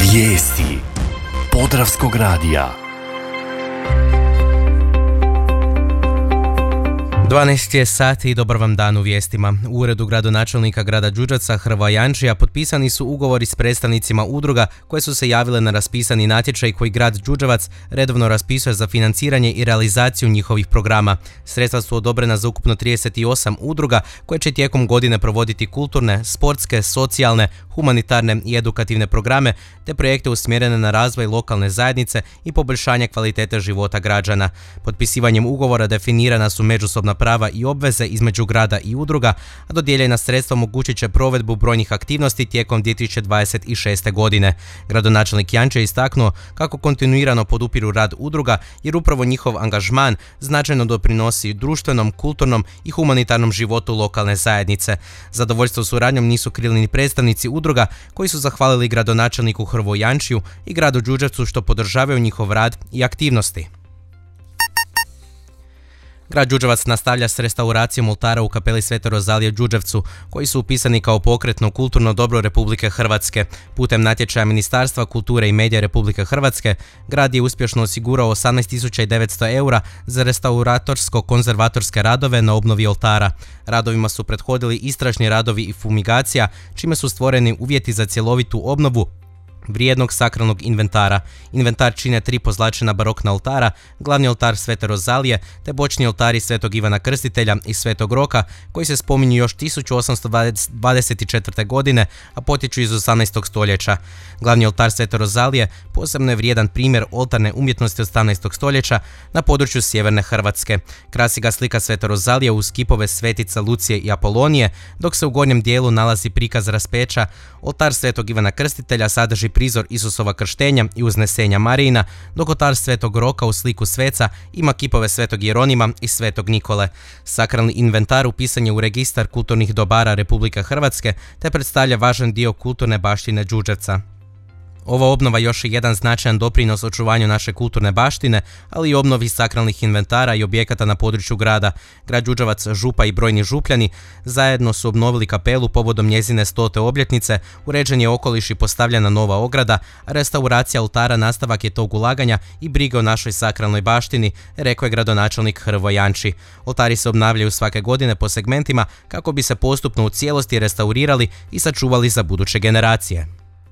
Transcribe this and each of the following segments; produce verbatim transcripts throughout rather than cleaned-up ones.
Vijesti Podravskog radija. dvanaest je sati i dobar vam dan u vijestima. U uredu gradonačelnika grada Đurđevca Hrvoja Jančija potpisani su ugovori s predstavnicima udruga koje su se javile na raspisani natječaj koji grad Đurđevac redovno raspisuje za financiranje i realizaciju njihovih programa. Sredstva su odobrena za ukupno trideset osam udruga koje će tijekom godine provoditi kulturne, sportske, socijalne, humanitarne i edukativne programe te projekte usmjerene na razvoj lokalne zajednice i poboljšanje kvalitete života građana. Potpisivanjem ugovora definirana su međusobna prava i obveze između grada i udruga, a dodijeljena sredstva omogućit će provedbu brojnih aktivnosti tijekom dvije tisuće dvadeset šeste. godine. Gradonačelnik Jančija je istaknuo kako kontinuirano podupiru rad udruga jer upravo njihov angažman značajno doprinosi društvenom, kulturnom i humanitarnom životu lokalne zajednice. Zadovoljstvo suradnjom nisu krili ni predstavnici udruga koji su zahvalili gradonačelniku Hrvoju Jančiju i gradu Đurđevcu što podržavaju njihov rad i aktivnosti. Grad Đurđevac nastavlja s restauracijom oltara u kapeli Svete Rozalije u Đurđevcu, koji su upisani kao pokretno kulturno dobro Republike Hrvatske. Putem natječaja Ministarstva kulture i medija Republike Hrvatske, grad je uspješno osigurao osamnaest tisuća devetsto eura za restauratorsko-konzervatorske radove na obnovi oltara. Radovima su prethodili istražni radovi i fumigacija, čime su stvoreni uvjeti za cjelovitu obnovu vrijednog sakralnog inventara. Inventar čine tri pozlačena barokna oltara, glavni oltar Svete Rozalije te bočni oltari Svetog Ivana Krstitelja i Svetog Roka, koji se spominju još tisuću osamsto dvadeset četvrte. godine, a potječu iz osamnaestog. stoljeća. Glavni oltar Svete Rozalije posebno je vrijedan primjer oltarne umjetnosti osamnaestog. stoljeća na području sjeverne Hrvatske. Krasi ga slika Svete Rozalije uz kipove svetica Lucije i Apolonije, dok se u gornjem dijelu nalazi prikaz raspeća. Oltar Svetog Ivana Krstitelja sadrži prizor Isusova krštenja i uznesenja Marijina, dok oltar Svetog Roka u sliku sveca ima kipove Svetog Jeronima i Svetog Nikole. Sakralni inventar upisan je u registar kulturnih dobara Republike Hrvatske te predstavlja važan dio kulturne baštine Đurđevca. Ova obnova još je jedan značajan doprinos očuvanju naše kulturne baštine, ali i obnovi sakralnih inventara i objekata na području grada. Grad Đurđevac, župa i brojni župljani zajedno su obnovili kapelu povodom njezine stote obljetnice, uređen je okoliš i postavljena nova ograda, a restauracija oltara nastavak je tog ulaganja i brige o našoj sakralnoj baštini, rekao je gradonačelnik Hrvoje Janči. Oltari se obnavljaju svake godine po segmentima kako bi se postupno u cijelosti restaurirali i sačuvali za buduće generacije.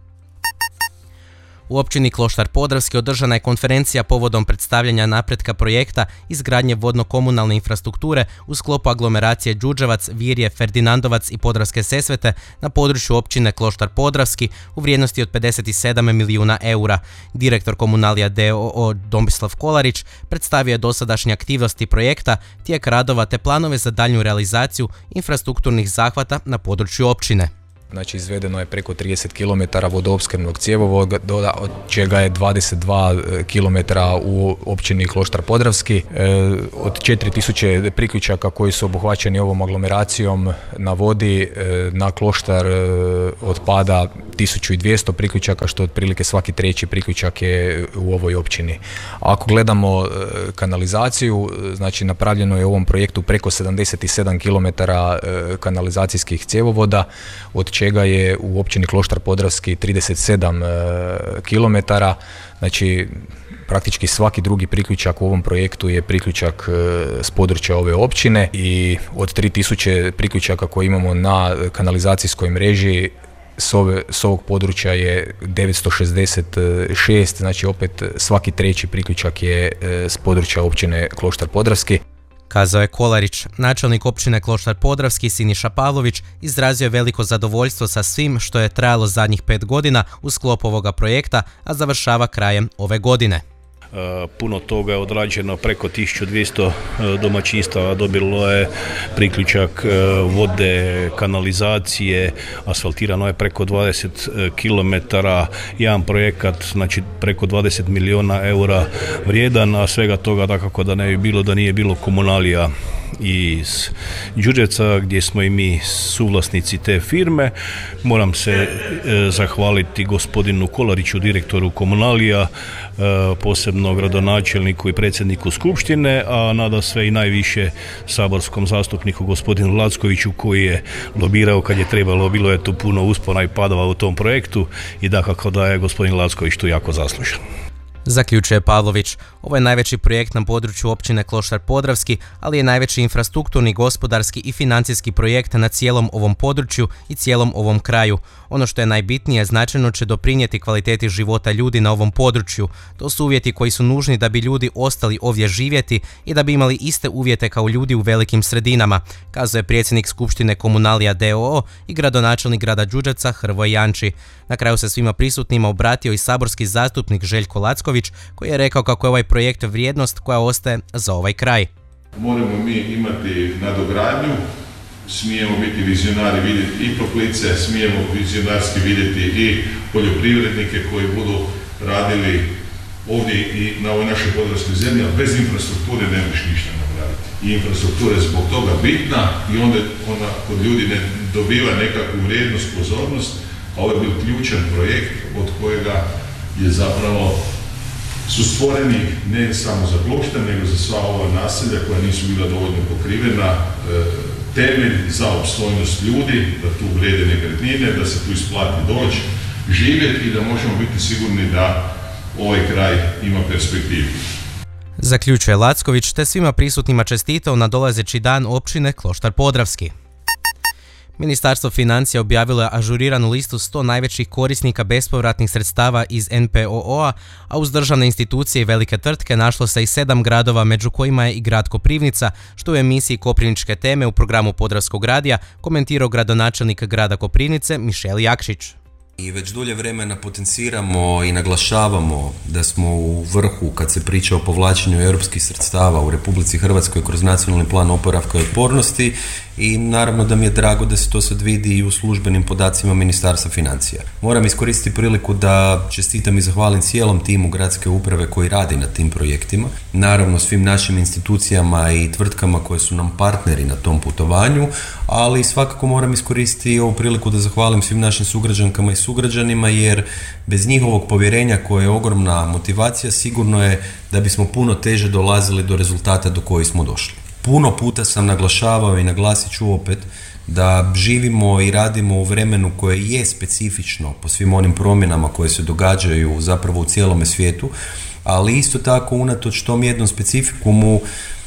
U općini Kloštar Podravski održana je konferencija povodom predstavljanja napretka projekta izgradnje vodno-komunalne infrastrukture u sklopu aglomeracije Đurđevac, Virje, Ferdinandovac i Podravske Sesvete na području općine Kloštar Podravski u vrijednosti od pedeset sedam milijuna eura. Direktor Komunalija d o o Domislav Kolarić predstavio je dosadašnje aktivnosti projekta, tijek radova te planove za daljnju realizaciju infrastrukturnih zahvata na području općine. Znači, izvedeno je preko trideset kilometara vodoopskrbnog cjevovoda, od čega je dvadeset dva kilometra u općini Kloštar Podravski. Od četiri tisuće priključaka koji su obuhvaćeni ovom aglomeracijom na vodi, na Kloštar otpada tisuću dvjesto priključaka, što otprilike svaki treći priključak je u ovoj općini. Ako gledamo kanalizaciju, znači napravljeno je u ovom projektu preko sedamdeset sedam kilometara kanalizacijskih cjevovoda, od čega je u općini Kloštar Podravski trideset sedam kilometara, znači praktički svaki drugi priključak u ovom projektu je priključak s područja ove općine i od tri tisuće priključaka koje imamo na kanalizacijskoj mreži s, ove, s ovog područja je devetsto šezdeset šest, znači opet svaki treći priključak je s područja općine Kloštar Podravski. Kazao je Kolarić. Načelnik općine Kloštar Podravski Siniša Pavlović izrazio je veliko zadovoljstvo sa svim što je trajalo zadnjih pet godina u sklopu ovoga projekta, a završava krajem ove godine. Puno toga je odrađeno, preko tisuću dvjesto domaćinstava dobilo je priključak vode, kanalizacije, asfaltirano je preko dvadeset kilometara, jedan projekat, znači preko dvadeset milijuna eura vrijedan, a svega toga dakako da ne bi bilo da nije bilo komunalija iz Đurđevca gdje smo i mi suvlasnici te firme. Moram se e, zahvaliti gospodinu Kolariću, direktoru Komunalija, e, posebno gradonačelniku i predsjedniku Skupštine, a nada sve i najviše saborskom zastupniku gospodinu Lackoviću koji je lobirao kad je trebalo. Bilo je tu puno uspona i padova u tom projektu i dakako da je gospodin Lacković tu jako zaslužan. Zaključuje Pavlović. Ovo je najveći projekt na području općine Kloštar Podravski, ali je najveći infrastrukturni, gospodarski i financijski projekt na cijelom ovom području i cijelom ovom kraju. Ono što je najbitnije, značajno će doprinijeti kvaliteti života ljudi na ovom području. To su uvjeti koji su nužni da bi ljudi ostali ovdje živjeti i da bi imali iste uvjete kao ljudi u velikim sredinama, kazuje predsjednik Skupštine Komunalija d o o i gradonačelnik grada Đurđevca Hrvoje Janči. Na kraju se svima prisutnima obratio i saborski zastupnik Željko Lacković, koji je rekao kako je ovaj projekt vrijednost koja ostaje za ovaj kraj. Moramo mi imati nadogradnju, smijemo biti vizionari, vidjeti i toplice, smijemo vizionarski vidjeti i poljoprivrednike koji budu radili ovdje i na ovoj našoj podravskoj zemlji, ali bez infrastrukture ne možeš ništa napraviti. I infrastruktura je zbog toga bitna i onda ona kod ljudi ne dobiva nekakvu vrijednost, pozornost, a ovo je bil ključan projekt od kojega je zapravo su stvoreni ne samo za Kloštar, nego za sva ova naselja koja nisu bila dovoljno pokrivena, e, temelj za opstojnost ljudi, da tu vrijede nekretnine, da se tu isplati doći, živjeti i da možemo biti sigurni da ovaj kraj ima perspektivu. Zaključuje Lacković te svima prisutnima čestitao na dolazeći dan općine Kloštar Podravski. Ministarstvo financija objavilo je ažuriranu listu sto najvećih korisnika bespovratnih sredstava iz en pe o o-a, a uz državne institucije i velike tvrtke našlo se i sedam gradova, među kojima je i grad Koprivnica, što u emisiji Koprivničke teme u programu Podravskog radija komentirao gradonačelnik grada Koprivnice Mišel Jakšić. I već dulje vremena potenciramo i naglašavamo da smo u vrhu kad se priča o povlačenju europskih sredstava u Republici Hrvatskoj kroz nacionalni plan oporavka i otpornosti i naravno da mi je drago da se to sad vidi i u službenim podacima Ministarstva financija. Moram iskoristiti priliku da čestitam i zahvalim cijelom timu gradske uprave koji radi na tim projektima, naravno svim našim institucijama i tvrtkama koje su nam partneri na tom putovanju, ali svakako moram iskoristiti i ovu priliku da zahvalim svim našim sugrađankama i sugrađanima, jer bez njihovog povjerenja koje je ogromna motivacija sigurno je da bismo puno teže dolazili do rezultata do kojih smo došli. Puno puta sam naglašavao i naglasit ću opet da živimo i radimo u vremenu koje je specifično po svim onim promjenama koje se događaju zapravo u cijelome svijetu, ali isto tako unatoč tom jednom specifikumu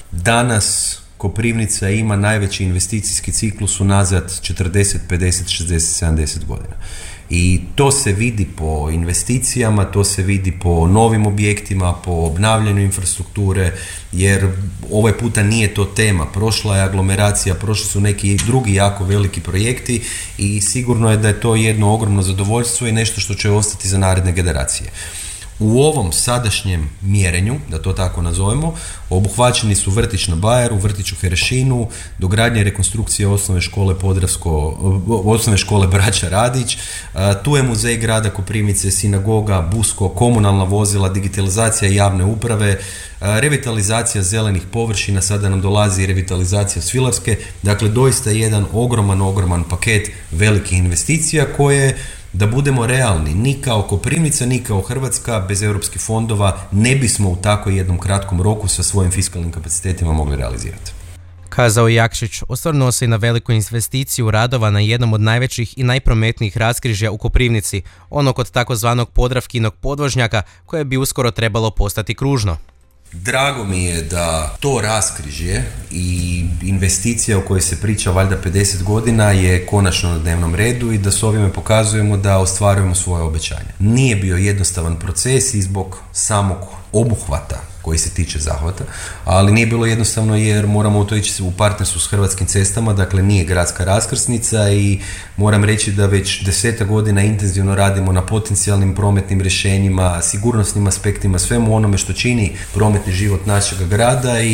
danas Koprivnica ima najveći investicijski ciklus unazad četrdeset, pedeset, šezdeset, sedamdeset godina. I to se vidi po investicijama, to se vidi po novim objektima, po obnavljanju infrastrukture, jer ovaj puta nije to tema. Prošla je aglomeracija, prošli su neki drugi jako veliki projekti i sigurno je da je to jedno ogromno zadovoljstvo i nešto što će ostati za naredne generacije. U ovom sadašnjem mjerenju, da to tako nazovemo, obuhvaćeni su vrtić na Bajeru, vrtić u Herešinu, dogradnja i rekonstrukcija osnovne škole Podravsko, osnovne škole Braća Radić, tu je muzej grada Koprivnice, sinagoga, busko, komunalna vozila, digitalizacija javne uprave, revitalizacija zelenih površina, sada nam dolazi i revitalizacija Svilarske, dakle doista jedan ogroman, ogroman paket velikih investicija koje, da budemo realni, ni kao Koprivnica, ni kao Hrvatska bez europskih fondova ne bismo u tako jednom kratkom roku sa svojim fiskalnim kapacitetima mogli realizirati. Kazao Jakšić, osvrnuo se i na veliku investiciju radova na jednom od najvećih i najprometnijih raskrižja u Koprivnici, ono kod takozvanog Podravkinog podvožnjaka koje bi uskoro trebalo postati kružno. Drago mi je da to raskrižje i investicija o kojoj se priča valjda pedeset godina je konačno na dnevnom redu i da s ovime pokazujemo da ostvarujemo svoje obećanje. Nije bio jednostavan proces i zbog samog obuhvata koji se tiče zahvata, ali nije bilo jednostavno jer moramo to ići u partnerstvu s Hrvatskim cestama, dakle nije gradska raskrsnica i moram reći da već deseta godina intenzivno radimo na potencijalnim prometnim rješenjima, sigurnosnim aspektima, svemu onome što čini prometni život našeg grada i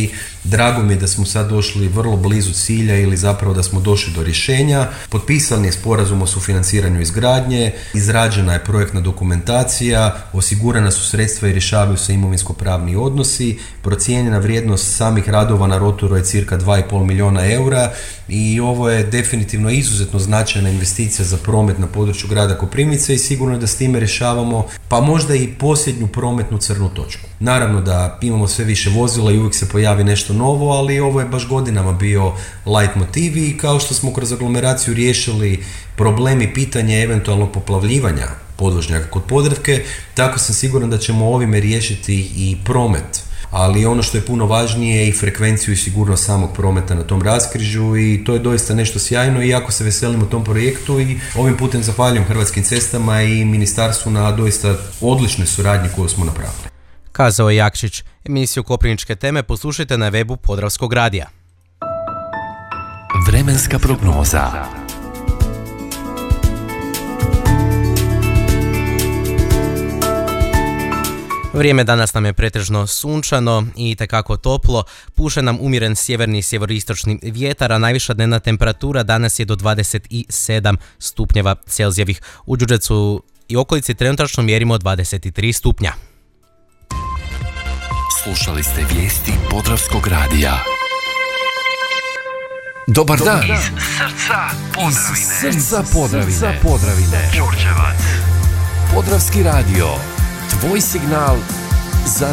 Drago mi je da smo sad došli vrlo blizu cilja ili zapravo da smo došli do rješenja. Potpisan je sporazum o sufinanciranju izgradnje, izrađena je projektna dokumentacija, osigurana su sredstva i rješavaju se imovinsko-pravni odnosi, procijenjena vrijednost samih radova na rotoru je cirka dva i pol milijuna eura i ovo je definitivno izuzetno značajna investicija za promet na području grada Koprivnice i sigurno je da s time rješavamo pa možda i posljednju prometnu crnu točku. Naravno da imamo sve više vozila i uvijek se pojavi nešto novo, ali ovo je baš godinama bio light motiv i kao što smo kroz aglomeraciju riješili problem i pitanje eventualnog poplavljivanja podvožnjaka kod Podravke, tako sam siguran da ćemo ovime riješiti i promet. Ali ono što je puno važnije je i frekvenciju i sigurnost samog prometa na tom raskrižju i to je doista nešto sjajno i jako se veselim u tom projektu i ovim putem zahvaljujem Hrvatskim cestama i ministarstvu na doista odličnoj suradnji koju smo napravili. Kazao je Jakšić. Emisiju Koprivničke teme poslušajte na webu Podravskog radija. Vremenska prognoza. Vrijeme danas nam je pretežno sunčano i itekako toplo. Puše nam umjeren sjeverni i sjeveristočni vjetar, a najviša dnevna temperatura danas je do dvadeset sedam stupnjeva Celzijevih. U Đurđevcu i okolici trenutačno mjerimo dvadeset tri stupnja. Slušali ste vijesti Podravskog radija. Dobar dan. Iz srca Podravine. Iz srca Podravine. Podravine. Đurđevac. Podravski radio. Tvoj signal za